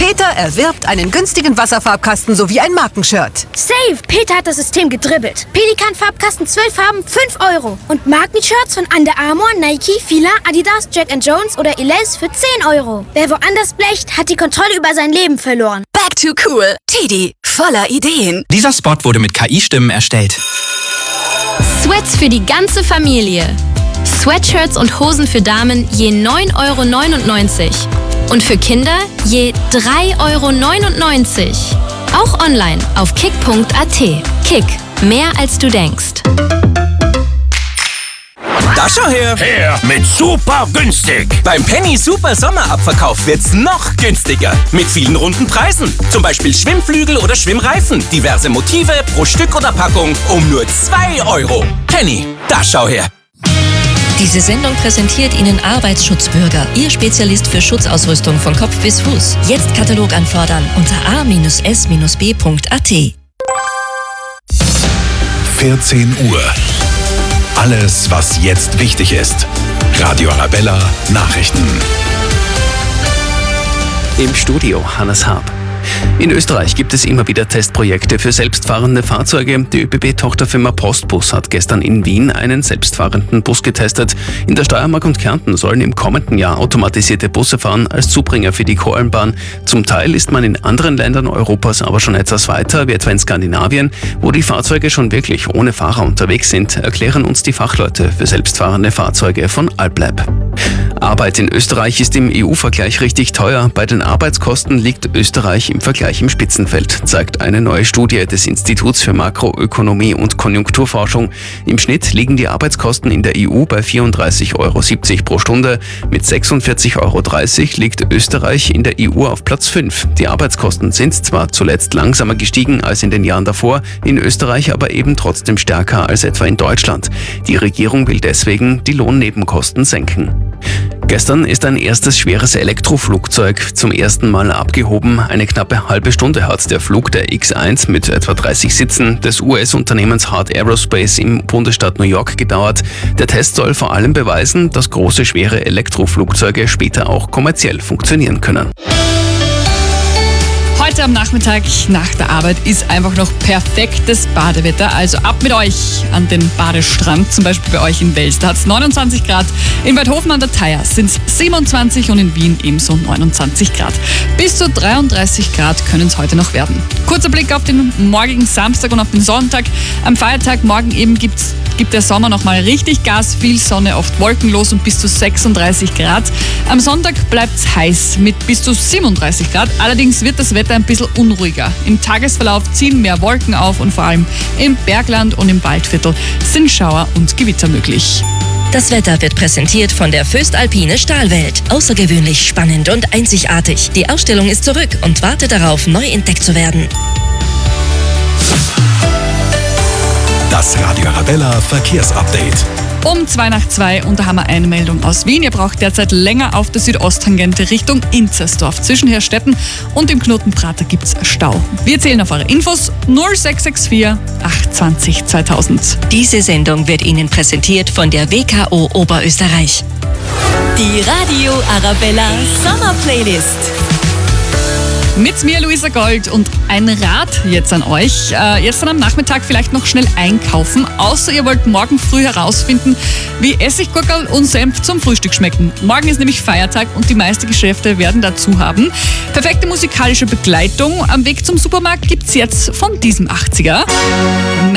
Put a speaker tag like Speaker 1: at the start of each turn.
Speaker 1: Peter erwirbt einen günstigen Wasserfarbkasten sowie ein Markenshirt.
Speaker 2: Safe! Peter hat das System gedribbelt. Pelikan-Farbkasten 12 Farben, 5 €. Und Markenshirts von Under Armour, Nike, Fila, Adidas, Jack & Jones oder Elize für 10 €. Wer woanders blecht, hat die Kontrolle über sein Leben verloren.
Speaker 3: Back to cool. TD, voller Ideen.
Speaker 4: Dieser Spot wurde mit KI-Stimmen erstellt.
Speaker 5: Sweats für die ganze Familie. Sweatshirts und Hosen für Damen je 9,99 € und für Kinder je 3,99 €. Auch online auf kick.at. Kick, mehr als du denkst.
Speaker 6: Da schau her!
Speaker 7: Mit super günstig.
Speaker 6: Beim Penny Super Sommerabverkauf wird's noch günstiger. Mit vielen runden Preisen. Zum Beispiel Schwimmflügel oder Schwimmreifen. Diverse Motive pro Stück oder Packung um nur 2 €. Penny, da schau her!
Speaker 8: Diese Sendung präsentiert Ihnen Arbeitsschutzbürger, Ihr Spezialist für Schutzausrüstung von Kopf bis Fuß. Jetzt Katalog anfordern unter a-s-b.at.
Speaker 9: 14 Uhr. Alles, was jetzt wichtig ist. Radio Arabella Nachrichten.
Speaker 10: Im Studio Hannes Haab. In Österreich gibt es immer wieder Testprojekte für selbstfahrende Fahrzeuge. Die ÖBB-Tochterfirma Postbus hat gestern in Wien einen selbstfahrenden Bus getestet. In der Steiermark und Kärnten sollen im kommenden Jahr automatisierte Busse fahren als Zubringer für die Kohlenbahn. Zum Teil ist man in anderen Ländern Europas aber schon etwas weiter, wie etwa in Skandinavien, wo die Fahrzeuge schon wirklich ohne Fahrer unterwegs sind, erklären uns die Fachleute für selbstfahrende Fahrzeuge von Alplab. Arbeit in Österreich ist im EU-Vergleich richtig teuer. Bei den Arbeitskosten liegt Österreich im Vergleich im Spitzenfeld, zeigt eine neue Studie des Instituts für Makroökonomie und Konjunkturforschung. Im Schnitt liegen die Arbeitskosten in der EU bei 34,70 € pro Stunde. Mit 46,30 € liegt Österreich in der EU auf Platz 5. Die Arbeitskosten sind zwar zuletzt langsamer gestiegen als in den Jahren davor, in Österreich aber eben trotzdem stärker als etwa in Deutschland. Die Regierung will deswegen die Lohnnebenkosten senken. Gestern ist ein erstes schweres Elektroflugzeug zum ersten Mal abgehoben. Eine knappe halbe Stunde hat der Flug der X-1 mit etwa 30 Sitzen des US-Unternehmens Hart Aerospace im Bundesstaat New York gedauert. Der Test soll vor allem beweisen, dass große, schwere Elektroflugzeuge später auch kommerziell funktionieren können.
Speaker 11: Heute am Nachmittag nach der Arbeit ist einfach noch perfektes Badewetter. Also ab mit euch an den Badestrand, zum Beispiel bei euch in Wels. Da hat es 29 Grad. In Weidhofen an der Theier sind es 27 und in Wien ebenso 29 Grad. Bis zu 33 Grad können es heute noch werden. Kurzer Blick auf den morgigen Samstag und auf den Sonntag. Am Feiertag morgen eben gibt der Sommer nochmal richtig Gas, viel Sonne, oft wolkenlos und bis zu 36 Grad. Am Sonntag bleibt es heiß mit bis zu 37 Grad. Allerdings wird das Wetter ein bisschen unruhiger. Im Tagesverlauf ziehen mehr Wolken auf und vor allem im Bergland und im Waldviertel sind Schauer und Gewitter möglich.
Speaker 8: Das Wetter wird präsentiert von der Föstalpine Stahlwelt. Außergewöhnlich spannend und einzigartig. Die Ausstellung ist zurück und wartet darauf, neu entdeckt zu werden.
Speaker 9: Das Radio Arabella Verkehrsupdate.
Speaker 11: Um 1:02 und da haben wir eine Meldung aus Wien. Ihr braucht derzeit länger auf der Südosttangente Richtung Inzersdorf. Zwischen Herstetten und dem Knotenprater gibt's Stau. Wir zählen auf eure Infos 0664 820 2000.
Speaker 8: Diese Sendung wird Ihnen präsentiert von der WKO Oberösterreich.
Speaker 3: Die Radio Arabella Sommer Playlist.
Speaker 11: Mit mir Luisa Gold und ein Rat jetzt an euch. Jetzt dann am Nachmittag vielleicht noch schnell einkaufen, außer ihr wollt morgen früh herausfinden, wie Essiggurkel und Senf zum Frühstück schmecken. Morgen ist nämlich Feiertag und die meisten Geschäfte werden dazu haben. Perfekte musikalische Begleitung am Weg zum Supermarkt gibt's jetzt von diesem 80er.